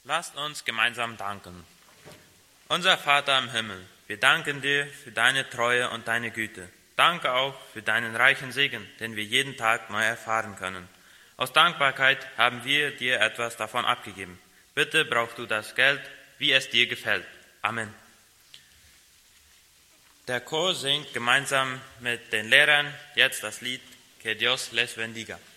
Lasst uns gemeinsam danken. Unser Vater im Himmel, wir danken dir für deine Treue und deine Güte. Danke auch für deinen reichen Segen, den wir jeden Tag neu erfahren können. Aus Dankbarkeit haben wir dir etwas davon abgegeben. Bitte brauchst du das Geld, wie es dir gefällt. Amen. Der Chor singt gemeinsam mit den Lehrern jetzt das Lied Que Dios les bendiga.